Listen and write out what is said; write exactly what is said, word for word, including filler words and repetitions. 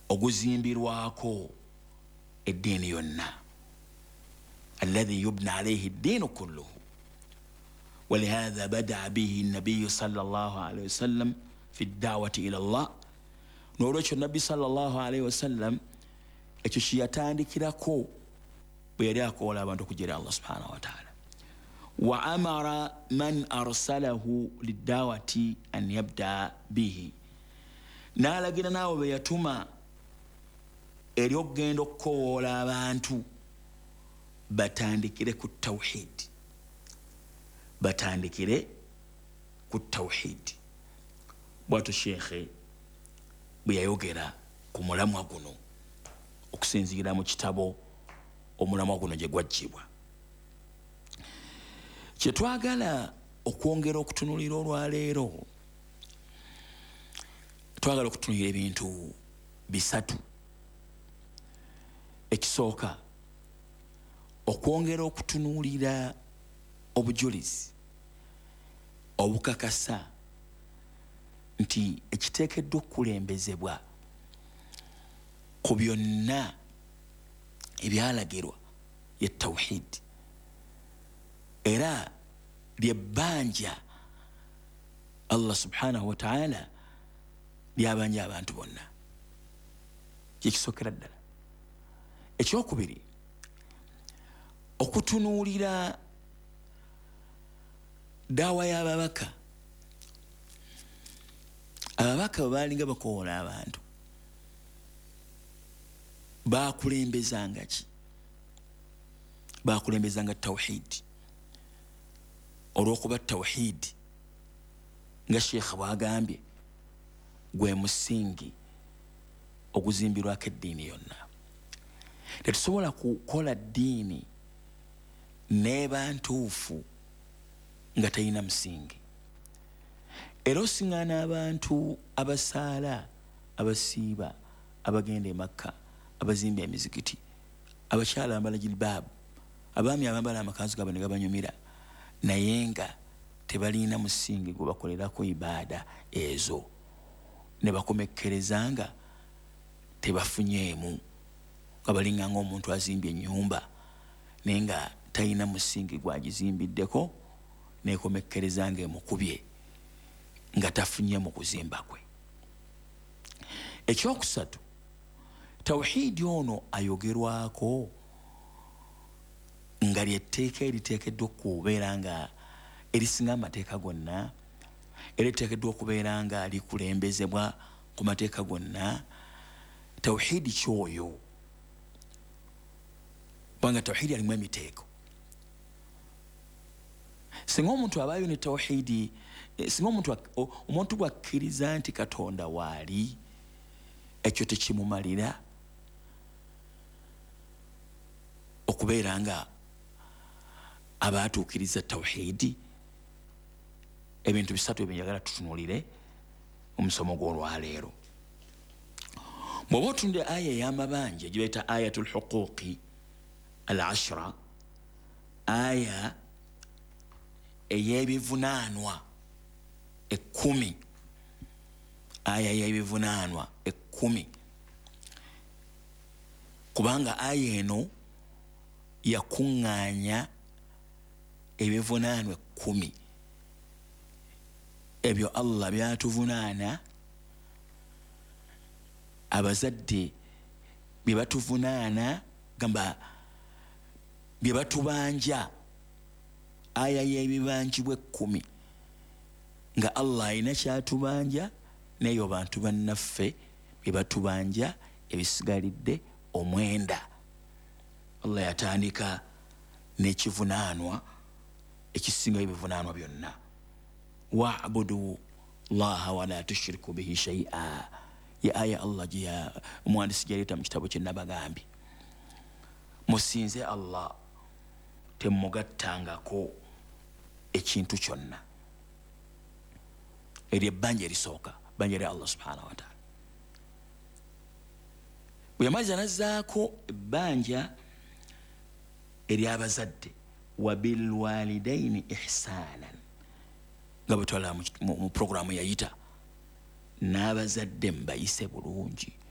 oguzimbirwako eddiini yonna alladhi yubna alayhi eddiinu kulluhu ولهذا بدأ به النبي صلى الله عليه وسلم في الدعوة إلى الله نورش النبي صلى الله عليه وسلم ekyo kiyatandikirako bwe yali akoola abantu okujjira Allah subhanahu wa ta'ala wa amara man arsalahu lidawati an yabda bihi n'alagira naawe be yatuma eri okugenda okukowoola abantu batandikire ku tawhid batandikire ku tawhid bw'atyo sheekhe bwe yayogera ku mulamwa guno okusinziira mu kitabo omulamwa guno gye gwajjibwa kye twagala okwongera okutunulira olwaleero twagala okutunulira ebintu bisatu ekisooka okwongera okutunulira obujulizi obukakasa nti ekiteekeddwa okukulembezebwa ku byonna ebyalagirwa ye tawhid era lyebbanja Allah subhanahu wa ta'ala lyabanja abantu bonna kyekisookera ddala ekyokubiri okutunuulira dawa y'ababaka ababaka bwe baalinga bakoola abantu baakulembezanga ki baakulembezanga tawhidi olw'okuba tawhidi nga sheekha bw'agambye gwe musingi oguzimbirwako eddiini yonna tetusobola kukola ddiini n'eba ntuufu nga talina musingi era osiŋŋaana abantu abasaala abasiiba abagenda e Makka abazimba emizikiti abakyala bambala jilbaabu abaami abambala amakanzu gaabwe ne gabanyumira naye nga tebaliina musingi gwe bakolerako ibaada ezo ne bakomekkereza nga tebafunyeemu nga balinga ng'omuntu azimbye ennyumba naye nga talina musingi gwagizimbiddeko nekomekkereza nga emukubye nga tafunye mu kuzimba kwe ekyokusatu tawhidi ono ayogerwako nga lyetteeka eriteekeddwa okubeera nga erisinga amateeka gonna era liteekeddwa okubeera nga likulembezebwa ku mateeka gonna tawhidi kyoyo kubanga tawhidi alimu emiteeko singa omuntu abaayo ne tawhidi singa omuntu omuntu bwakkiriza nti Katonda waali ekyo tekimumalira okubeera nga abaatuukiriza tawhidi ebintu bisatu ebyenjagala tutunuulire omusomo gw'olwaleero bw'oba otunde aya ey'amabanja gye bayita ayatul huquuqi al ashra aya ey'ebivunaanwa ekkumi aya ey'ebivunaanwa ekkumi kubanga aya eno yakuŋŋaanya ebivunaanwa ekkumi ebyo Allah byatuvunaana abazadde bye batuvunaana gamba bye batubanja aya y'ebibanjibwa ekkumi nga Allah alina kyatubanja neyo bantu bannaffe bye batubanja ebisigalidde omwenda Allah yatandika n'ekivunaanwa ekisinga ebivunaanwa byonna wa'budu llaha wala tushriku bihi shay'a ya aya Allah gye omwandisi gyaleeta mu kitabo kye nabagambye musinze Allah temugattangako ekintu kyonna eryo ebbanja erisooka bbanja lya Allah subhanahu wa ta'ala bwe yamaliza nazzaako ebbanja ery'abazadde wa bilwalidaini ihsanan nga bwe twalaba mu programu yayita n'abazadde mbayise bulungi